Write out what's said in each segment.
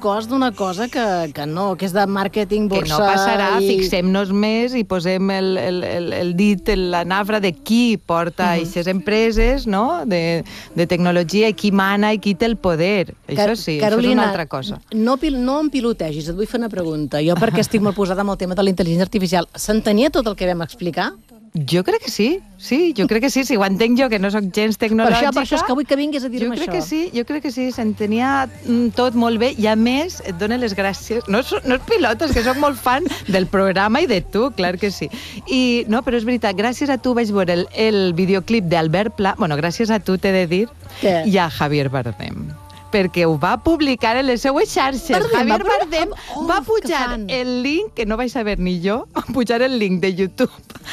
cost d'una cosa que no, que és de màrqueting, borsa... Que no passarà, fixem-nos més i posem el dit en la nafra de qui porta aquestes empreses, no?, de tecnologia, i qui mana i qui té el poder. Això sí, Carolina, això és una altra cosa. No em pilotegis, et vull fer una pregunta. Jo, perquè estic molt posada amb el tema de la intel·ligència artificial, s'entenia tot el que vam explicar? Jo crec que sí, jo crec que sí, si ho entenc jo, que no soc gens tecnològica... Per això és que vull que vinguis a dir-me això. Jo crec que sí, s'entenia tot molt bé, i a més et dono les gràcies. No és pilota, és que soc molt fan del programa i de tu, clar que sí. I no, però és veritat, gràcies a tu vaig veure el videoclip d'Albert Pla, bueno, gràcies a tu t'he de dir, i a Javier Bardem, perquè ho va publicar en les seues xarxes. Javier Bardem va pujar el link, que no vaig saber ni jo, pujar el link de YouTube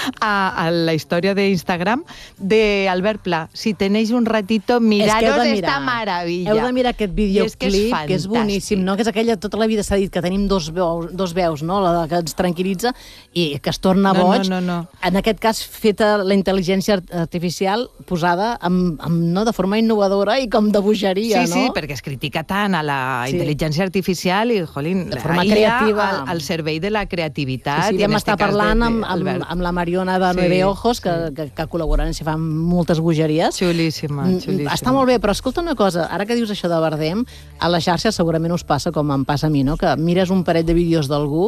a la història d'Instagram d'Albert Pla. Si tenéis un ratito, miraros esta maravilla. Heu de mirar aquest videoclip, que és boníssim, no? Que és aquella, tota la vida s'ha dit que tenim dos veus, no? La que ens tranquil·litza i que es torna boig. No. En aquest cas, feta la intel·ligència artificial posada de forma innovadora i com de bogeria, no? Sí, perquè es critica tant a la intel·ligència artificial i, jolín, de forma creativa, al servei de la creativitat. Sí, vam estar parlant amb la Mariona de Nueve Ojos, que col·laboren i se fan moltes bogeries. Xulíssima. Està molt bé, però escolta una cosa, ara que dius això de Bardem, a la xarxa segurament us passa com em passa a mi, no? Que mires un parell de vídeos d'algú,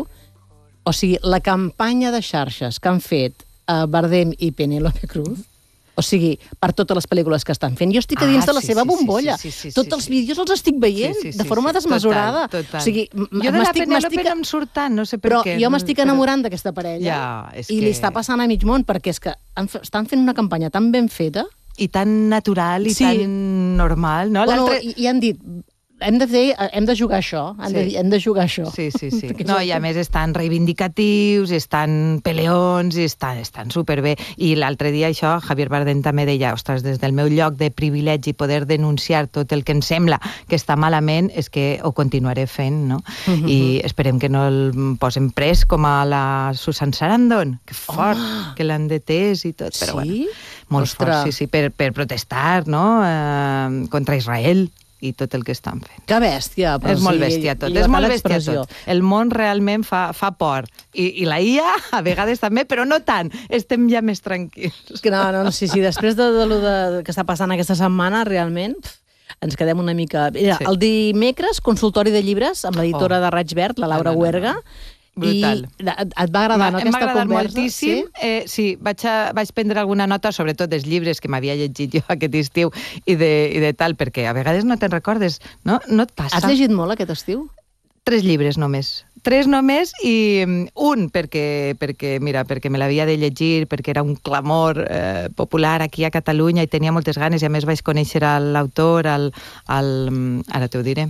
o sigui, la campanya de xarxes que han fet Bardem i Penélope Cruz, o sigui, per totes les pel·lícules que estan fent. Jo estic a dins de la seva bombolla. Tots els vídeos els estic veient de forma desmesurada. Total. O sigui, jo de la Penélope no em surt tant, no sé per què. Però jo m'estic enamorant d'aquesta parella i li està passant a mig món, perquè és que estan fent una campanya tan ben feta i tan natural i tan normal, no? Bueno, i han dit... Hem de jugar això, hem de jugar això. Sí. No, i a més estan reivindicatius, estan peleons, i estan superbé. I l'altre dia això, Javier Bardem també deia, ostres, des del meu lloc de privilegi poder denunciar tot el que em sembla que està malament, és que ho continuaré fent, no? I esperem que no el posen pres com a la Susan Sarandon, que fort, que l'han detès i tot, però bueno, molt fort, sí, per protestar, no?, contra Israel i tot el que estan fent. Que bèstia. És molt bèstia tot, és molt bèstia tot. El món realment fa por. I la IA a vegades també, però no tant. Estem ja més tranquils. No, sí, després de lo que està passant aquesta setmana, realment... ens quedem una mica... Mira, el dimecres, consultori de llibres amb l'editora de Raig Verd, la Laura Huerga. Brutal. I et va agradar, no, aquesta conversa? M'ha agradat moltíssim. Sí, vaig prendre alguna nota, sobretot dels llibres que m'havia llegit jo aquest estiu i de tal, perquè a vegades no te'n recordes, no? No et passa. Has llegit molt aquest estiu? 3 llibres només. 3 només, i un perquè me l'havia de llegir, perquè era un clamor popular aquí a Catalunya i tenia moltes ganes, i a més vaig conèixer l'autor, ara t'ho diré,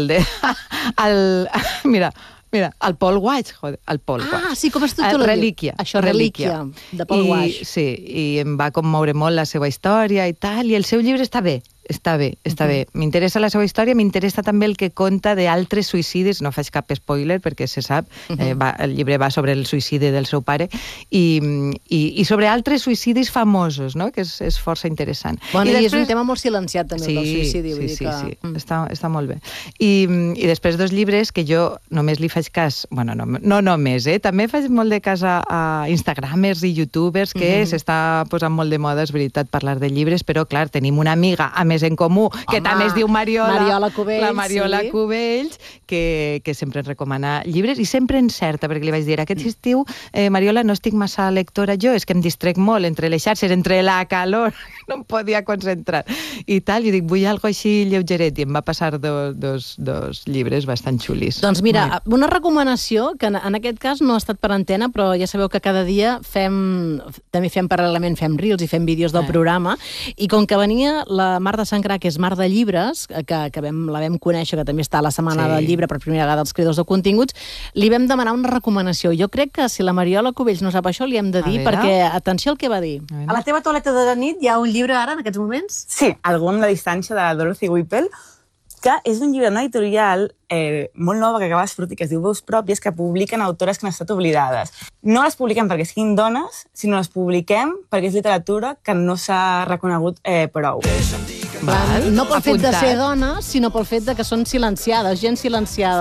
mira, el Paul Weitz, el Paul Weitz. Sí, com es titula? Relíquia. Això, Relíquia, de Paul Weitz. Sí, i em va commoure molt la seva història i tal, i el seu llibre està bé. Està bé. M'interessa la seva història, m'interessa també el que conta d'altres suïcidis, no faig cap spoiler perquè se sap, el llibre va sobre el suïcidi del seu pare, i sobre altres suïcidis famosos, no?, que és força interessant. Bueno, i és un tema molt silenciat també, el suïcidi. Sí, està molt bé. I després 2 llibres que jo només li faig cas, bueno, no només, també faig molt de cas a instagramers i youtubers, que s'està posant molt de moda, és veritat, parlar de llibres, però clar, tenim una amiga més en comú, que també es diu Mariola Cubells, la Mariola Cubells, que sempre ens recomana llibres, i sempre encerta, perquè li vaig dir, aquest estiu, Mariola, no estic massa lectora jo, és que em distrec molt entre les xarxes, entre la calor, no em podia concentrar, i tal, i dic, vull algo així lleugeret, i em va passar 2 llibres bastant xulis. Doncs mira, una recomanació, que en aquest cas no ha estat per antena, però ja sabeu que cada dia també fem paral·lelament, fem reels i fem vídeos del programa, i com que venia la Mar de Sant Crac, que és Mar de Llibres, que la vam conèixer, que també està a la Setmana del Llibre per primera vegada als creadors de continguts, li vam demanar una recomanació. Jo crec que si la Mariola Cubells no sap això, li hem de dir, perquè, atenció al que va dir. A la teva toaleta de la nit hi ha un llibre ara, en aquests moments? Sí, Algú amb la distància, de Dorothy Whipple, que és un llibre d'una editorial molt nova que acaba de sortir, que es diu Veus Pròpies, que publiquen autores que han estat oblidades. No les publiquem perquè siguin dones, sinó les publiquem perquè és literatura que no s'ha reconegut prou. No pel fet de ser dones, sinó pel fet de que són silenciades, gent silenciada.